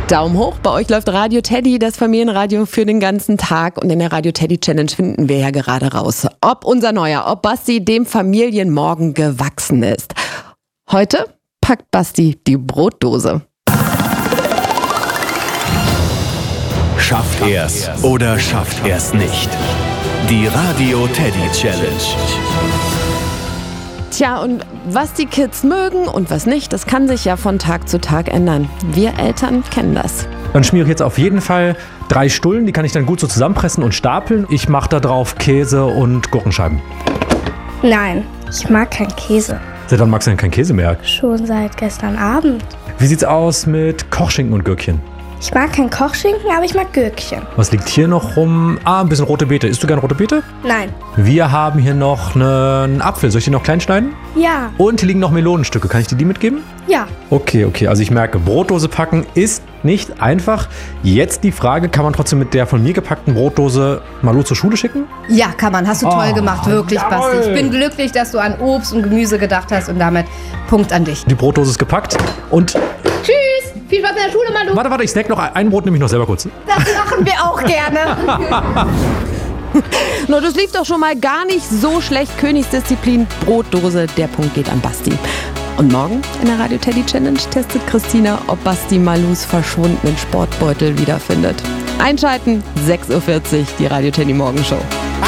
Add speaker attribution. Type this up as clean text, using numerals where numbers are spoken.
Speaker 1: Daumen hoch, bei euch läuft Radio Teddy, das Familienradio für den ganzen Tag. Und in der Radio Teddy Challenge finden wir ja gerade raus, ob Basti dem Familienmorgen gewachsen ist. Heute packt Basti die Brotdose.
Speaker 2: Schafft er's oder schafft er's nicht? Die Radio Teddy Challenge.
Speaker 1: Tja, und was die Kids mögen und was nicht, das kann sich ja von Tag zu Tag ändern. Wir Eltern kennen das.
Speaker 3: Dann schmiere ich jetzt auf jeden Fall 3 Stullen, die kann ich dann gut so zusammenpressen und stapeln. Ich mache da drauf Käse und Gurkenscheiben.
Speaker 4: Nein, ich mag keinen Käse.
Speaker 3: Seit wann magst du denn keinen Käse mehr?
Speaker 4: Schon seit gestern Abend.
Speaker 3: Wie sieht's aus mit Kochschinken und Gürkchen?
Speaker 4: Ich mag keinen Kochschinken, aber ich mag Gürkchen.
Speaker 3: Was liegt hier noch rum? Ein bisschen rote Beete. Isst du gern rote Beete?
Speaker 4: Nein.
Speaker 3: Wir haben hier noch einen Apfel. Soll ich den noch klein schneiden?
Speaker 4: Ja.
Speaker 3: Und hier liegen noch Melonenstücke. Kann ich dir die mitgeben?
Speaker 4: Ja.
Speaker 3: Okay. Also ich merke, Brotdose packen ist nicht einfach. Jetzt die Frage, kann man trotzdem mit der von mir gepackten Brotdose Malu zur Schule schicken?
Speaker 5: Ja, kann man. Hast du toll gemacht. Wirklich,
Speaker 3: jawohl.
Speaker 5: Basti. Ich bin glücklich, dass du an Obst und Gemüse gedacht hast und damit Punkt an dich.
Speaker 3: Die Brotdose ist gepackt und...
Speaker 5: Tschüss. Viel Spaß in der Schule, Malu.
Speaker 3: Warte, ich snack noch ein Brot, nehme ich noch selber kurz.
Speaker 5: Das machen wir auch gerne.
Speaker 1: No, das lief doch schon mal gar nicht so schlecht. Königsdisziplin, Brotdose, der Punkt geht an Basti. Und morgen in der Radio Teddy Challenge testet Christina, ob Basti Malus verschwundenen Sportbeutel wiederfindet. Einschalten, 6:40 Uhr, die Radio Teddy Morgenshow.